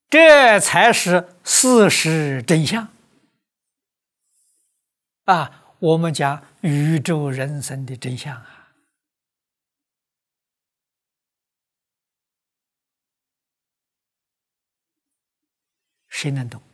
这才是事实真相啊！我们讲宇宙人生的真相啊！谁能懂？